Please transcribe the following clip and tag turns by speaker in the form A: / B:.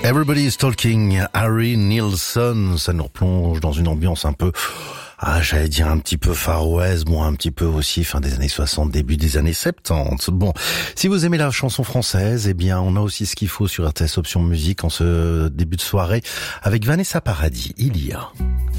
A: Everybody is Talking, Harry Nilsson, ça nous replonge dans une ambiance un peu, j'allais dire un petit peu Far West, bon un petit peu aussi fin des années 60, début des années 70. Bon, si vous aimez la chanson française, eh bien on a aussi ce qu'il faut sur RTS Option Musique en ce début de soirée avec Vanessa Paradis, Il y a...